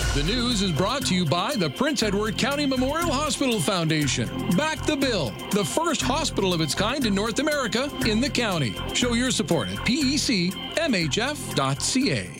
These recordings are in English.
The news is brought to you by the Prince Edward County Memorial Hospital Foundation. Back the Bill, the first hospital of its kind in North America in the county. Show your support at pecmhf.ca.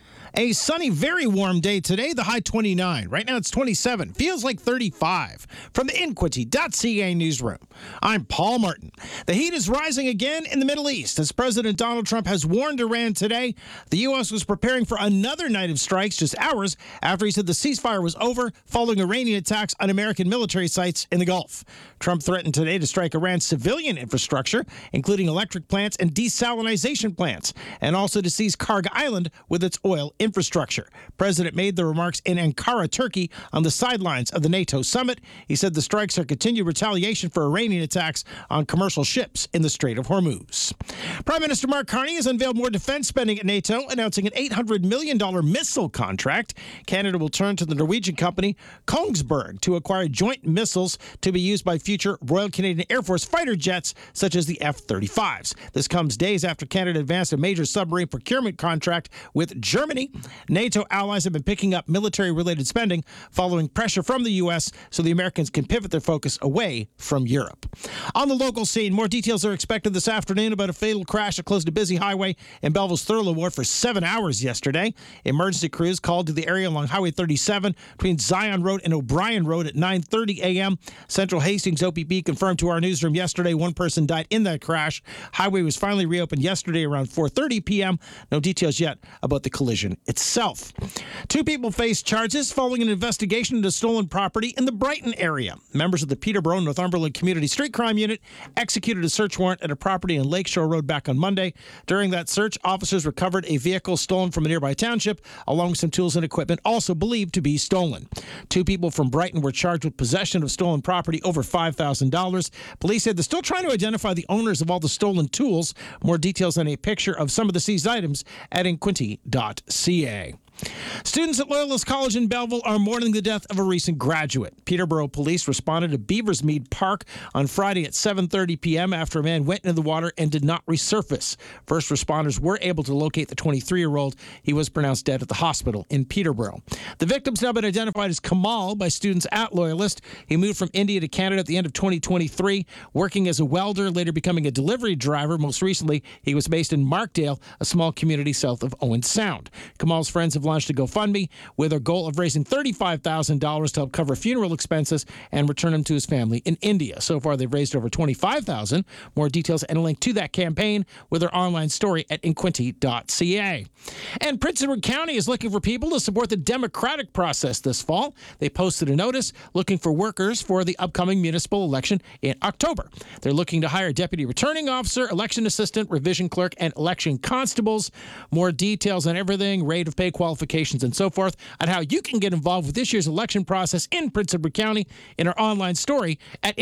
A sunny, very warm day today, the high 29. Right now it's 27. Feels like 35. From the Inquity.ca newsroom, I'm Paul Martin. The heat is rising again in the Middle East as President Donald Trump has warned Iran today. The U.S. was preparing for another night of strikes just hours after he said the ceasefire was over following Iranian attacks on American military sites in the Gulf. Trump threatened today to strike Iran's civilian infrastructure, including electric plants and desalination plants, and also to seize Karg Island with its oil infrastructure. President made the remarks in Ankara, Turkey, on the sidelines of the NATO summit. He said the strikes are continued retaliation for Iranian attacks on commercial ships in the Strait of Hormuz. Prime Minister Mark Carney has unveiled more defense spending at NATO, announcing an $800 million missile contract. Canada will turn to the Norwegian company Kongsberg to acquire joint missiles to be used by future Royal Canadian Air Force fighter jets, such as the F-35s. This comes days after Canada advanced a major submarine procurement contract with Germany. NATO allies have been picking up military-related spending following pressure from the U.S. so the Americans can pivot their focus away from Europe. On the local scene, more details are expected this afternoon about a fatal crash that closed a busy highway in Belleville's Thurlow Ward for 7 hours yesterday. Emergency crews called to the area along Highway 37 between Zion Road and O'Brien Road at 9:30 a.m. Central Hastings OPP confirmed to our newsroom yesterday one person died in that crash. Highway was finally reopened yesterday around 4:30 p.m. No details yet about the collision itself. 2 people face charges following an investigation into stolen property in the Brighton area. Members of the Peterborough Northumberland Community Street Crime Unit executed a search warrant at a property in Lakeshore Road back on Monday. During that search, officers recovered a vehicle stolen from a nearby township, along with some tools and equipment also believed to be stolen. 2 people from Brighton were charged with possession of stolen property over $5,000. Police said they're still trying to identify the owners of all the stolen tools. More details on a picture of some of the seized items at inquinty.ca. Students at Loyalist College in Belleville are mourning the death of a recent graduate. Peterborough police responded to Beaversmead Park on Friday at 7:30 p.m. after a man went into the water and did not resurface. First responders were able to locate the 23-year-old. He was pronounced dead at the hospital in Peterborough. The victim's now been identified as Kamal by students at Loyalist. He moved from India to Canada at the end of 2023, working as a welder, later becoming a delivery driver. Most recently, he was based in Markdale, a small community south of Owen Sound. Kamal's friends have launched a GoFundMe with a goal of raising $35,000 to help cover funeral expenses and return him to his family in India. So far, they've raised over $25,000. More details and a link to that campaign with our online story at inquinty.ca. And Prince Edward County is looking for people to support the democratic process this fall. They posted a notice looking for workers for the upcoming municipal election in October. They're looking to hire a deputy returning officer, election assistant, revision clerk, and election constables. More details on everything, rate of pay, qualifications, and so forth on how you can get involved with this year's election process in Prince Edward County in our online story at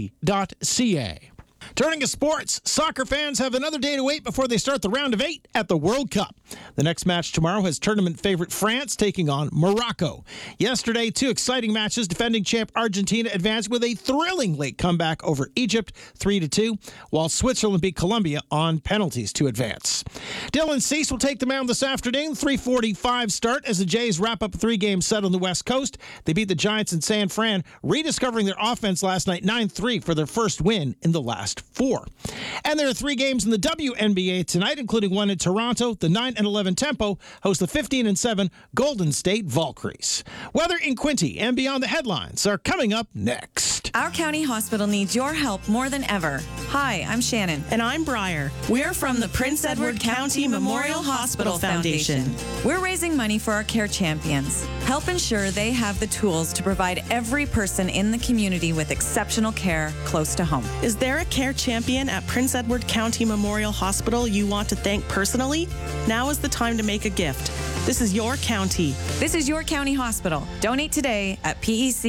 inquinty.ca. Turning to sports, soccer fans have another day to wait before they start the round of 8 at the World Cup. The next match tomorrow has tournament favorite France taking on Morocco. Yesterday, 2 exciting matches. Defending champ Argentina advanced with a thrilling late comeback over Egypt, 3-2, while Switzerland beat Colombia on penalties to advance. Dylan Cease will take the mound this afternoon, 3:45 start as the Jays wrap up a 3-game set on the West Coast. They beat the Giants in San Fran, rediscovering their offense last night, 9-3 for their first win in the last 4. And there are 3 games in the WNBA tonight, including one in Toronto. The 9-11 Tempo host the 15-7 Golden State Valkyries. Weather in Quinty and beyond the headlines are coming up next. Our county hospital needs your help more than ever. Hi, I'm Shannon. And I'm Briar. We're from the Prince Edward County Memorial Hospital Foundation. We're raising money for our care champions. Help ensure they have the tools to provide every person in the community with exceptional care close to home. Is there a care champion at Prince Edward County Memorial Hospital you want to thank personally? Now is the time to make a gift. This is your county. This is your county hospital. Donate today at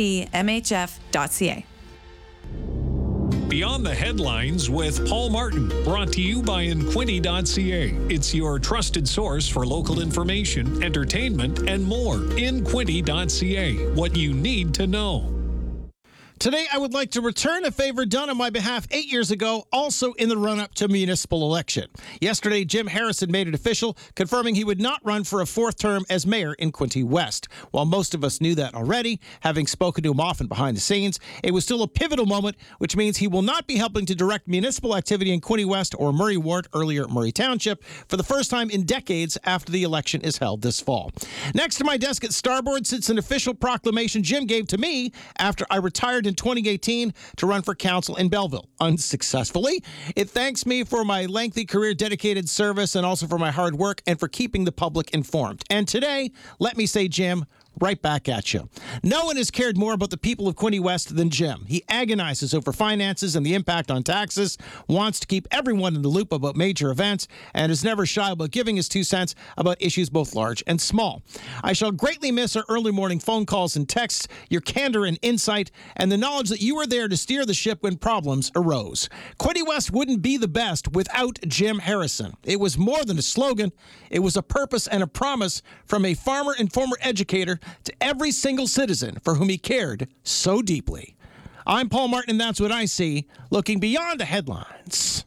pecmhf.ca. Beyond the Headlines with Paul Martin, brought to you by Inquinty.ca. It's your trusted source for local information, entertainment, and more. Inquinty.ca, what you need to know. Today, I would like to return a favor done on my behalf 8 years ago, also in the run-up to municipal election. Yesterday, Jim Harrison made it official, confirming he would not run for a fourth term as mayor in Quinte West. While most of us knew that already, having spoken to him often behind the scenes, it was still a pivotal moment, which means he will not be helping to direct municipal activity in Quinte West or Murray Ward, earlier Murray Township, for the first time in decades after the election is held this fall. Next to my desk at Starboard sits an official proclamation Jim gave to me after I retired in 2018 to run for council in Belleville, unsuccessfully. It thanks me for my lengthy career, dedicated service, and also for my hard work and for keeping the public informed. And today, let me say, Jim, right back at you. No one has cared more about the people of Quinte West than Jim. He agonizes over finances and the impact on taxes, wants to keep everyone in the loop about major events, and is never shy about giving his 2 cents about issues both large and small. I shall greatly miss our early morning phone calls and texts, your candor and insight, and the knowledge that you were there to steer the ship when problems arose. Quinte West wouldn't be the best without Jim Harrison. It was more than a slogan. It was a purpose and a promise from a farmer and former educator to every single citizen for whom he cared so deeply. I'm Paul Martin, and that's what I see, looking beyond the headlines.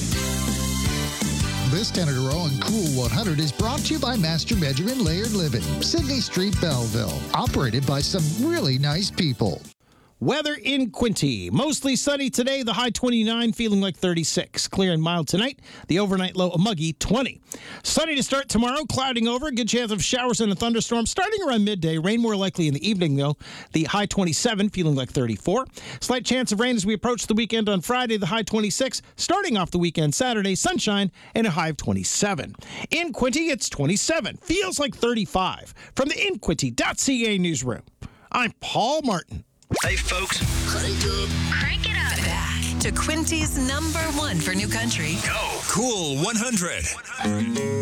This 10 in a row on Cool 100 is brought to you by Master Benjamin Laird Living, Sydney Street, Belleville, operated by some really nice people. Weather in Quinte. Mostly sunny today, the high 29, feeling like 36. Clear and mild tonight, the overnight low a muggy 20. Sunny to start tomorrow, clouding over, good chance of showers and a thunderstorm starting around midday. Rain more likely in the evening, though. The high 27, feeling like 34. Slight chance of rain as we approach the weekend on Friday, the high 26. Starting off the weekend Saturday, sunshine and a high of 27. In Quinte, it's 27. Feels like 35. From the InQuinte.ca newsroom, I'm Paul Martin. Hey, folks. Crank it up. Back to Quinte's #1 for new country. Go. Cool 100.